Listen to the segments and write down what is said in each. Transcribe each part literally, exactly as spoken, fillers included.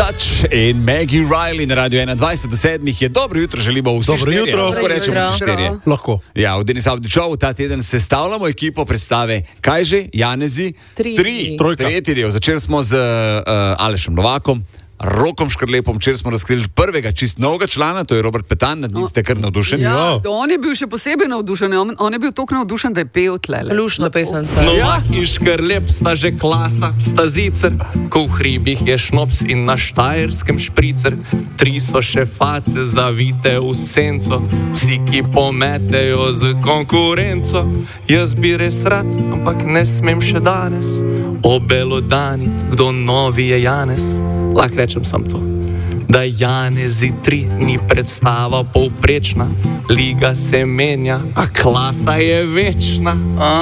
Touch in Maggie Riley na Radio ena dvajset do sedmih je dobro jutro, želimo vsi Dobro štirje. jutro. Lahko rečemo vsi štirje. Lahko. Ja, v Denis Avdi Show ta teden sestavljamo ekipo predstave Kaj že? Janezi? Tri. Tri. Trojka. Tretji del. Začeli smo z uh, Alešem Novakom, Rokom Škrlepom, včeraj smo razkrili prvega čist novega člana, to je Robert Petan, nad njim ste kar navdušeni. Ja, on je bil še posebej navdušen, on, on je bil toliko navdušen, da je pel tlele. Lušna pesanca. Novak in Škrlep sta že klasa, sta zicer, ko v hribih je šnops in na Štajerskem špricer. Tri so še face zavite v senco, vsi, ki pometejo z konkurenco. Jaz bi res rad, ampak ne smem še danes obelodanit, kdo novi je Janez. Lahko rečem sam to, da Janezi tri ni predstava povprečna, liga se menja, a klasa je večna.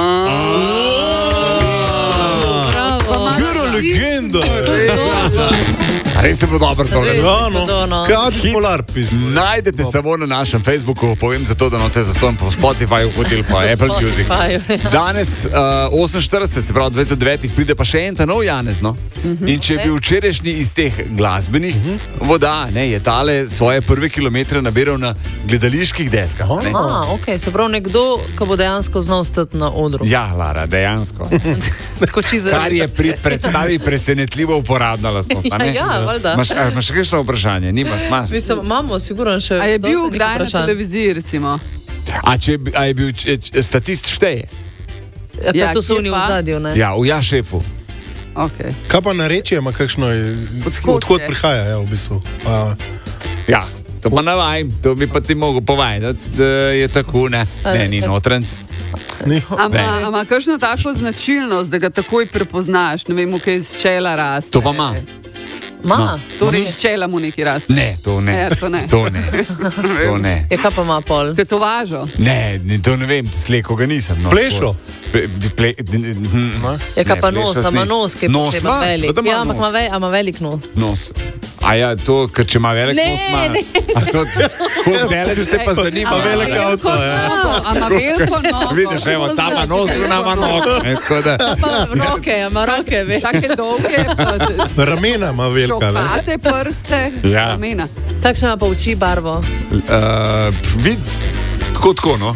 Bravo. Kera legenda. Res je bilo dobro tole. Res. Ja, no. To, no. Kaj je polar pismo? Najdete samo na našem Facebooku, povem zato, da note zastojim po Spotifyju, hodil pa Apple Music. Spotifyju, ja. Danes uh, osem štirideset, se pravi dvajset do devetih, pride pa še en ta nov Janez, no? In če je bil včerajšnji iz teh glasbenih voda, ne, je tale svoje prve kilometre nabiral na gledaliških deskah. Ne? A, ok, se pravi nekdo, ki bo dejansko znal stati na odru. Ja, Lara, dejansko. Tako čisto. Kar je pri predstavi presenetljivo uporabna lastnost. a ne? Ja, ja, valjda. Imaš, a, imaš še kakšno vprašanje? Nimaš, imaš. Mislim, imamo sigurno še. A je bil dosti kdaj na vprašanj. televiziji, recimo? A, če, je bi- a je bil č, č, statist šteje? Ja, Ja, kaj to so kje oni v pa? zadju, ne? Ja, v ja šefu. Okay. Kaj pa narečje ima kakšno, Odkot odkot je? prihaja, ja, v bistvu. Pa, Ja, to pa navajam, to bi pa ti mogel povedati, da je tako, ne, ne, ni notranc. ni. Ne. Ama kakšno tako značilnost, da ga takoj prepoznaš, ne vem, kaj iz čela raste? To pa ima. Ma, Torej iz čela mu neki raste. Ne, to ne. Ja, to ne. To ne. To ne. je kaj pa ima pol? Tetovažo. Ne, ni- to ne vem, sleko ga nisem. No, Plešo? Ple, ple, hm. Je kaj Ne, pa plešo nos, ima ni. nos, ki je Nos posebej ima, velik. seveda ima Ja, ampak nos. ima, ve, a ima velik nos. Nos. A ja, to, ker če ima velik Ne, nos, ima. ne. A to, koliko delež te pa zanima? Pa velik avto, ja. Ama veliko nogo. Vidiš, evo, ta ima nos, ona ima nogo. Ne, tako da, Pa roke, ima roke, ve. Take dolge, pa Ramena ima velika, ne? šopate prste, Ja. ramena. Takšna pa oči barvo. uh, vid, tako, tako, no.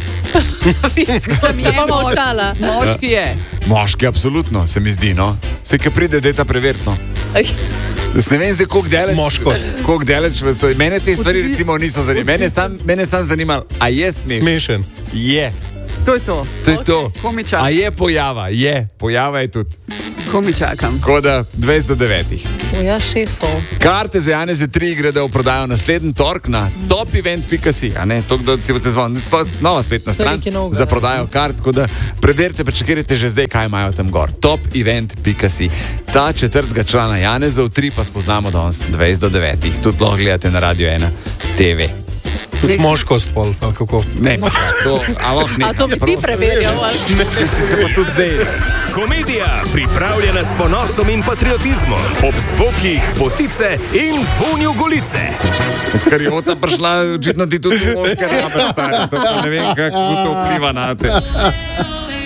Sem je Pa mož, očala. moški je. Moški, absolutno, se mi zdi, no. Se, ki pride, da je ta prevertno. Jaz ne vem zdaj, koliko deleč. Moškost. Koliko deleč v to. Mene te stvari recimo niso zanimale. Mene sam, mene sam zanimalo, a je smeh? Smešen. Je. To je to. To je to. Komi čakam. A je pojava? Je. Pojava je tudi. Komi čakam. Tako da dvajset do devetih. Ja, šefov. Karte za Janeze tri gredo v prodajo naslednji torek na top event pika si. To, da si boste zvonili. Nova spletna stran nekaj novega, za ne. prodajo kart. Tako da preverite, pa čekajte že zdaj, kaj imajo tam gor. top event pika si. Ta četrtega člana Janezov tri pa spoznamo danes dvajset do devetih. Tudi lahko gledate na Radio ena te ve. Tudi moškost pol, ali kako? Ne, to, a lahko ne. A to bi ti preverjal, ali? Ti si se pa tudi zdaj. Komedija, pripravljena s ponosom in patriotizmom, ob zvokih potice in vonju golice. Odkar je Ota prišla, očitno ti tudi moške rabe. stari. To pa ne vem, kako to vpliva na te.